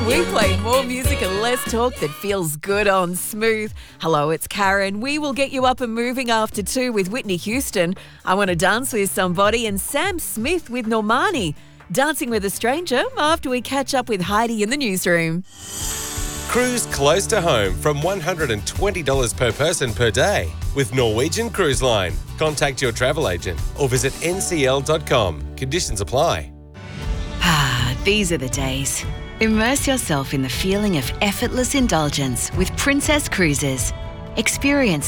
We play more music and less talk that feels good on Smooth. Hello, it's Karen. We will get you up and moving after 2 with Whitney Houston. I Want to Dance with Somebody, and Sam Smith with Normani. Dancing with a Stranger after we catch up with Heidi in the newsroom. Cruise close to home from $120 per person per day with Norwegian Cruise Line. Contact your travel agent or visit ncl.com. Conditions apply. These are the days. Immerse yourself in the feeling of effortless indulgence with Princess Cruises. Experience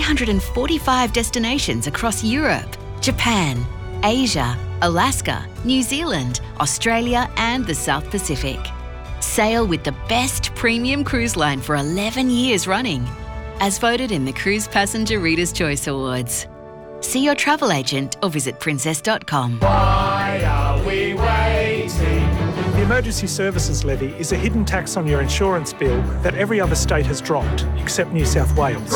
345 destinations across Europe, Japan, Asia, Alaska, New Zealand, Australia and the South Pacific. Sail with the best premium cruise line for 11 years running, as voted in the Cruise Passenger Reader's Choice Awards. See your travel agent or visit princess.com. Why are we waiting? The Emergency Services Levy is a hidden tax on your insurance bill that every other state has dropped, except New South Wales.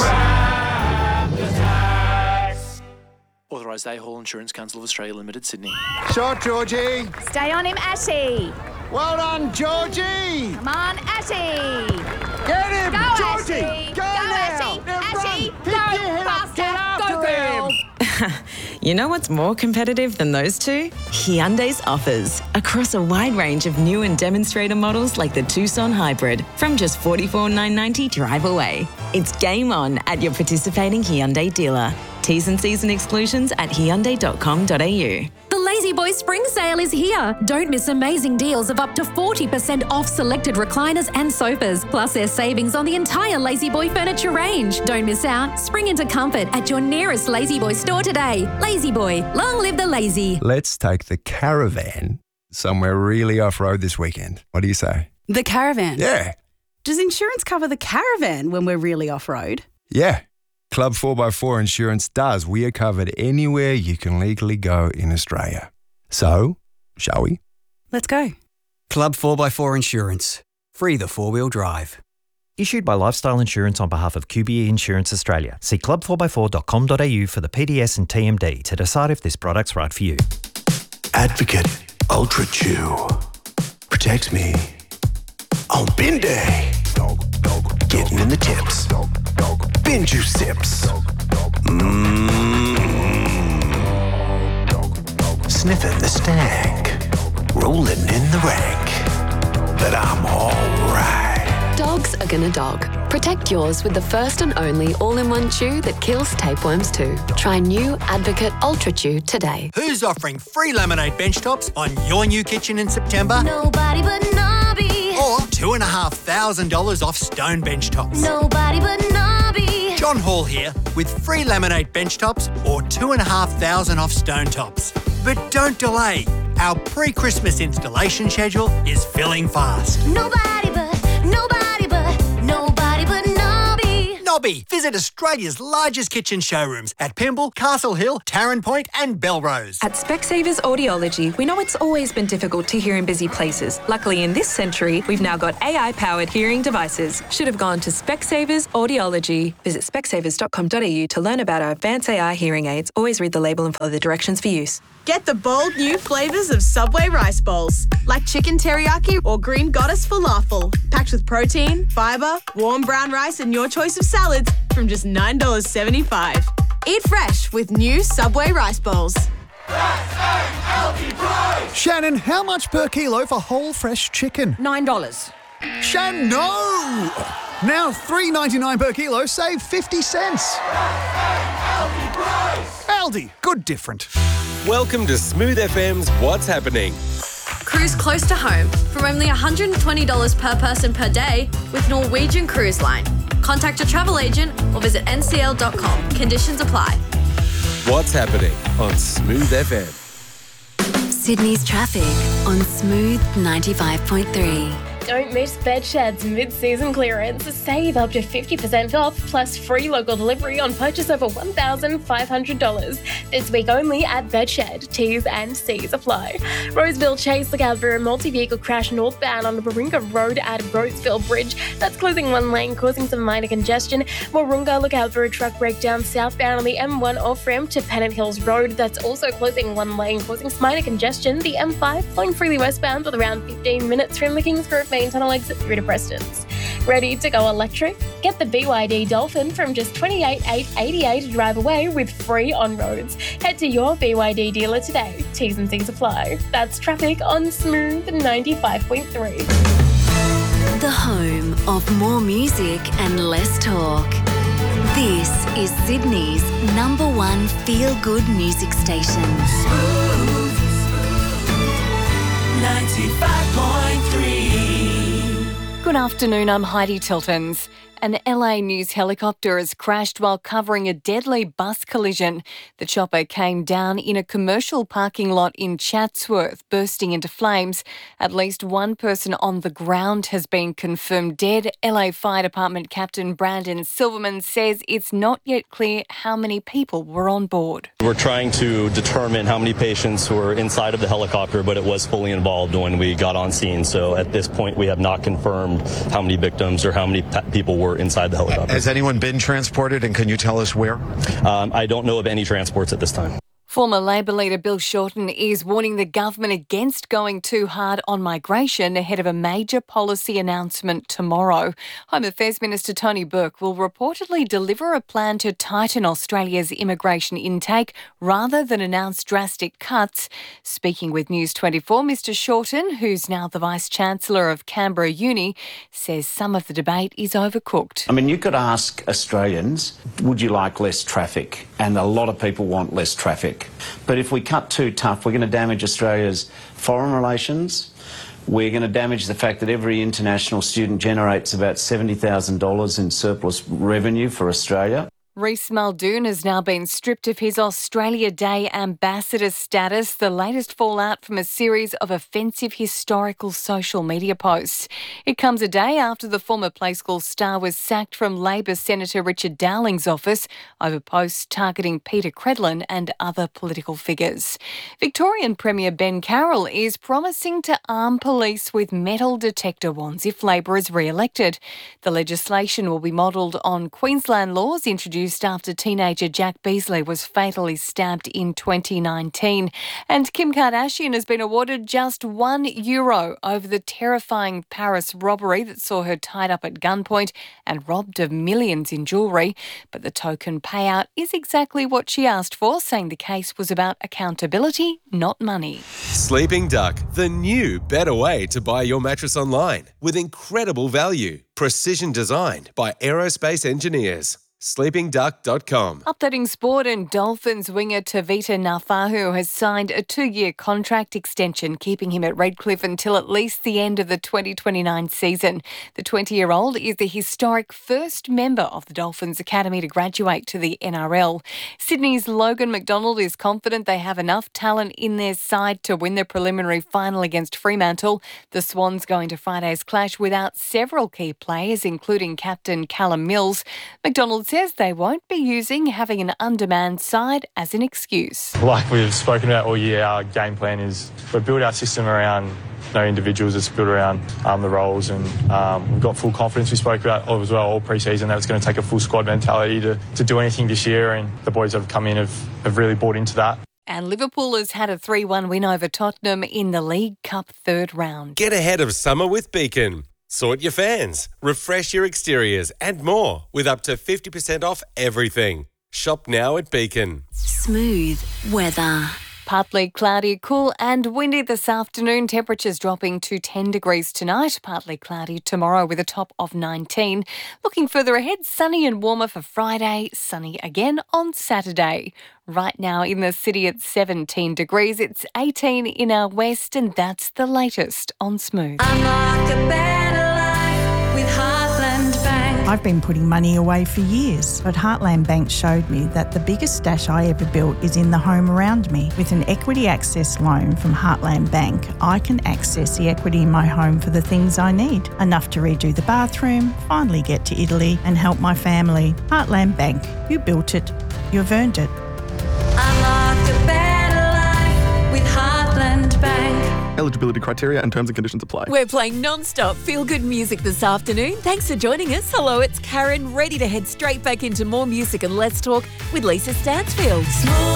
Grab the tax. Authorised A-Hall Insurance Council of Australia Limited, Sydney. Shot, Georgie. Stay on him, Ashy. Well done, Georgie. Come on, Ashy. Get him, Go, Georgie. Ashy. Go now. Ashy. Ashy, go faster. Get after go, girl. You know what's more competitive than those two? Hyundai's offers. Across a wide range of new and demonstrator models like the Tucson Hybrid from just $44,990 drive away. It's game on at your participating Hyundai dealer. T's and C's and exclusions at hyundai.com.au. The Lazy Boy Spring Sale is here. Don't miss amazing deals of up to 40% off selected recliners and sofas. Plus, there's savings on the entire Lazy Boy furniture range. Don't miss out. Spring into comfort at your nearest Lazy Boy store today. Lazy Boy, long live the lazy. Let's take the caravan somewhere really off-road this weekend. What do you say? The caravan? Yeah. Does insurance cover the caravan when we're really off-road? Yeah. Club 4x4 Insurance does. We are covered anywhere you can legally go in Australia. So, shall we? Let's go. Club 4x4 Insurance. Free the four-wheel drive. Issued by Lifestyle Insurance on behalf of QBE Insurance Australia. See club4x4.com.au for the PDS and TMD to decide if this product's right for you. Advocate Ultra Chew protects me on bin day. Getting in the tips. Bin juice sips. Sniffing the stank. Rolling in the rank. But I'm alright. Dogs are gonna dog. Protect yours with the first and only all-in-one chew that kills tapeworms too. Try new Advocate Ultra Chew today. Who's offering free laminate bench tops on your new kitchen in September? Nobody but Nobby. Or $2,500 off stone bench tops? Nobody but Nobby. John Hall here with free laminate bench tops or $2,500 off stone tops. But don't delay. Our pre-Christmas installation schedule is filling fast. Nobody but Nobby. Nobby. Visit Australia's largest kitchen showrooms at Pymble, Castle Hill, Tarrant Point and Belrose. At Specsavers Audiology, we know it's always been difficult to hear in busy places. Luckily, in this century, we've now got AI-powered hearing devices. Should have gone to Specsavers Audiology. Visit specsavers.com.au to learn about our advanced AI hearing aids. Always read the label and follow the directions for use. Get the bold new flavours of Subway rice bowls, like chicken teriyaki or green goddess falafel, packed with protein, fibre, warm brown rice and your choice of salads from just $9.75. Eat fresh with new Subway rice bowls. Shannon, how much per kilo for whole fresh chicken? $9. Shannon, no! Now $3.99 per kilo, save 50 cents. Aldi, good different. Welcome to Smooth FM's What's Happening. Cruise close to home from only $120 per person per day with Norwegian Cruise Line. Contact your travel agent or visit ncl.com. Conditions apply. What's Happening on Smooth FM. Sydney's traffic on Smooth 95.3. Don't miss Bedshed's mid-season clearance. Save up to 50% off plus free local delivery on purchase over $1,500. This week only at Bedshed. T's and C's apply. Roseville Chase, look out for a multi-vehicle crash northbound on the Warringah Road at Roseville Bridge. That's closing one lane, causing some minor congestion. Warringah, look out for a truck breakdown southbound on the M1 off-ramp to Pennant Hills Road. That's also closing one lane, causing some minor congestion. The M5 flowing freely westbound with around 15 minutes from the Kingsgrove main tunnel exit through to Preston's. Ready to go electric? Get the BYD Dolphin from just $28,888 to drive away with free on-roads. Head to your BYD dealer today. T's and C's apply. That's traffic on Smooth 95.3. The home of more music and less talk. This is Sydney's #1 feel-good music station. 95.3. Good afternoon, I'm Heidi Tiltons. An LA News helicopter has crashed while covering a deadly bus collision. The chopper came down in a commercial parking lot in Chatsworth, bursting into flames. At least one person on the ground has been confirmed dead. LA Fire Department Captain Brandon Silverman says it's not yet clear how many people were on board. We're trying to determine how many patients were inside of the helicopter, but it was fully involved when we got on scene. So at this point, we have not confirmed how many victims or how many people were inside the helicopter. Has anyone been transported, and can you tell us where? I don't know of any transports at this time. Former Labor leader Bill Shorten is warning the government against going too hard on migration ahead of a major policy announcement tomorrow. Home Affairs Minister Tony Burke will reportedly deliver a plan to tighten Australia's immigration intake rather than announce drastic cuts. Speaking with News 24, Mr Shorten, who's now the Vice-Chancellor of Canberra Uni, says some of the debate is overcooked. I mean, you could ask Australians, would you like less traffic? And a lot of people want less traffic. But if we cut too tough, we're going to damage Australia's foreign relations. We're going to damage the fact that every international student generates about $70,000 in surplus revenue for Australia. Reece Muldoon has now been stripped of his Australia Day ambassador status, the latest fallout from a series of offensive historical social media posts. It comes a day after the former Play School star was sacked from Labor Senator Richard Dowling's office over posts targeting Peter Credlin and other political figures. Victorian Premier Ben Carroll is promising to arm police with metal detector wands if Labor is re-elected. The legislation will be modelled on Queensland laws introduced after teenager Jack Beasley was fatally stabbed in 2019. And Kim Kardashian has been awarded just €1 over the terrifying Paris robbery that saw her tied up at gunpoint and robbed of millions in jewellery. But the token payout is exactly what she asked for, saying the case was about accountability, not money. Sleeping Duck, the new better way to buy your mattress online with incredible value. Precision designed by aerospace engineers. sleepingduck.com. Updating sport, and Dolphins winger Tavita Nafahu has signed a 2-year contract extension, keeping him at Redcliffe until at least the end of the 2029 season. The 20-year-old is the historic first member of the Dolphins Academy to graduate to the NRL. Sydney's Logan McDonald is confident they have enough talent in their side to win the preliminary final against Fremantle. The Swans go into Friday's clash without several key players, including captain Callum Mills. McDonald says they won't be using having an undermanned side as an excuse. Like we've spoken about all year, our game plan is we build our system around individuals. It's built around the roles, and we've got full confidence. We spoke about as well all pre-season that it's going to take a full squad mentality to do anything this year, and the boys that have come in have really bought into that. And Liverpool has had a 3-1 win over Tottenham in the League Cup third round. Get ahead of summer with Beacon. Sort your fans, refresh your exteriors and more with up to 50% off everything. Shop now at Beacon. Smooth weather. Partly cloudy, cool and windy this afternoon. Temperatures dropping to 10 degrees tonight. Partly cloudy tomorrow with a top of 19. Looking further ahead, sunny and warmer for Friday. Sunny again on Saturday. Right now in the city at 17 degrees. It's 18 in our west, and that's the latest on Smooth. Unlock a better life with Heartland Bank. I've been putting money away for years, but Heartland Bank showed me that the biggest stash I ever built is in the home around me. With an equity access loan from Heartland Bank, I can access the equity in my home for the things I need. Enough to redo the bathroom, finally get to Italy and help my family. Heartland Bank, you built it, you've earned it. Unlock a better life with Heartland Bank. Eligibility criteria and terms and conditions apply. We're playing non-stop feel-good music this afternoon. Thanks for joining us. Hello, it's Karen, ready to head straight back into more music and less talk with Lisa Stansfield. Smooth.